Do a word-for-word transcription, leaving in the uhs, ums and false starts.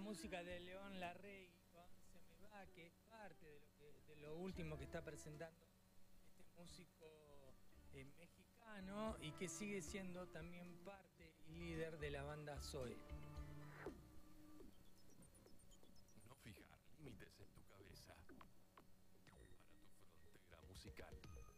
música de León Larrey con Se me va, que es parte de lo, que, de lo último que está presentando este músico eh, mexicano y que sigue siendo también parte y líder de la banda Zoe. No fijar límites en tu cabeza para tu frontera musical.